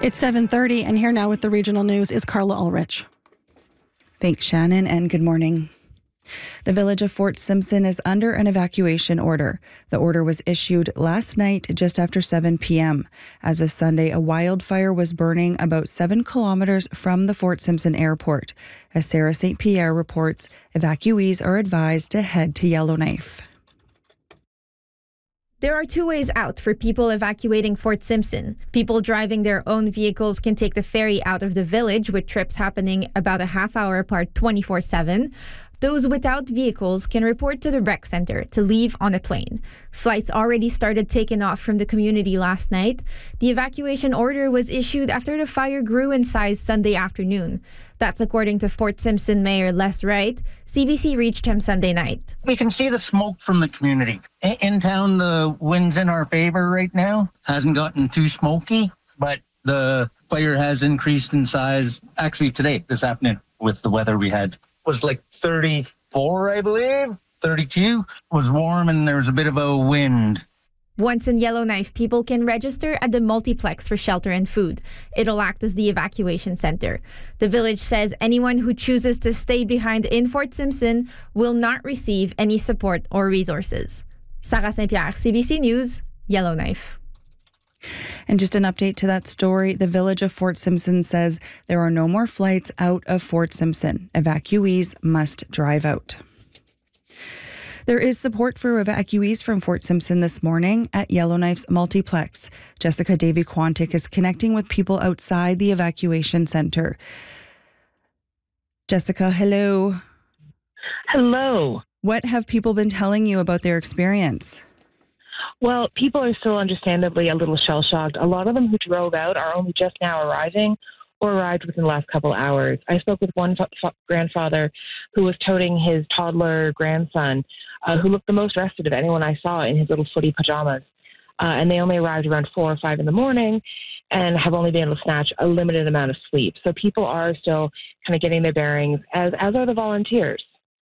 It's 7:30, and here now with the regional news is Carla Ulrich. Thanks, Shannon, and good morning. The village of Fort Simpson is under an evacuation order. The order was issued last night just after 7 p.m. As of Sunday, a wildfire was burning about 7 kilometers from the Fort Simpson airport. As Sarah St. Pierre reports, evacuees are advised to head to Yellowknife. There are two ways out for people evacuating Fort Simpson. People driving their own vehicles can take the ferry out of the village, with trips happening about a half hour apart 24/7. Those without vehicles can report to the rec center to leave on a plane. Flights already started taking off from the community last night. The evacuation order was issued after the fire grew in size Sunday afternoon. That's according to Fort Simpson Mayor Les Wright. CBC reached him Sunday night. We can see the smoke from the community. In town, the wind's in our favor right now. Hasn't gotten too smoky, but the fire has increased in size. Actually, today, this afternoon, with the weather we had, was like 34, I believe. 32 was warm, and there was a bit of a wind. Once in Yellowknife, people can register at the multiplex for shelter and food. It'll act as the evacuation center. The village says anyone who chooses to stay behind in Fort Simpson will not receive any support or resources. Sarah St. Pierre, CBC News, Yellowknife. And just an update to that story, the village of Fort Simpson says there are no more flights out of Fort Simpson. Evacuees must drive out. There is support for evacuees from Fort Simpson this morning at Yellowknife's multiplex. Jessica Davy-Quantic is connecting with people outside the evacuation center. Jessica, hello. Hello. What have people been telling you about their experience? Well, people are still understandably a little shell-shocked. A lot of them who drove out are only just now arriving or arrived within the last couple hours. I spoke with one grandfather who was toting his toddler grandson, who looked the most rested of anyone I saw in his little footy pajamas. And they only arrived around 4 or 5 in the morning and have only been able to snatch a limited amount of sleep. So people are still kind of getting their bearings, as are the volunteers.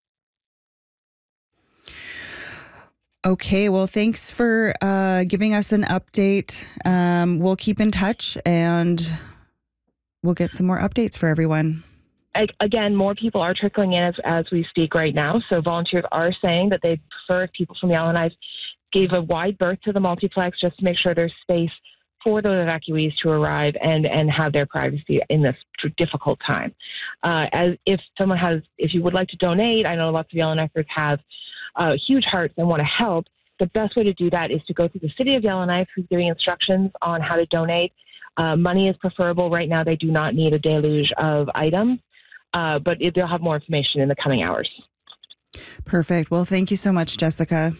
Okay, well, thanks for giving us an update. We'll keep in touch and we'll get some more updates for everyone. Again, more people are trickling in as we speak right now. So volunteers are saying that they'd prefer if people from Yellowknife gave a wide berth to the multiplex just to make sure there's space for those evacuees to arrive and have their privacy in this difficult time. If you would like to donate, I know lots of Yellowknifers have huge hearts and want to help. The best way to do that is to go through the city of Yellowknife, who's giving instructions on how to donate. Money is preferable. Right now, they do not need a deluge of items, but they'll have more information in the coming hours. Perfect. Well, thank you so much, Jessica.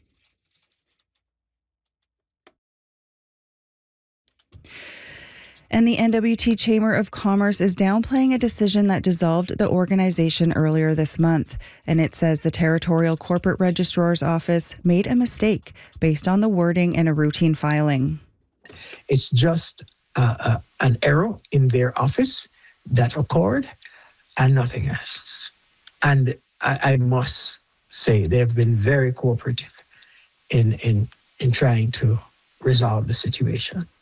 And the NWT Chamber of Commerce is downplaying a decision that dissolved the organization earlier this month. And it says the Territorial Corporate Registrar's Office made a mistake based on the wording in a routine filing. It's just an error in their office that occurred and nothing else. And I must say they've been very cooperative in trying to resolve the situation.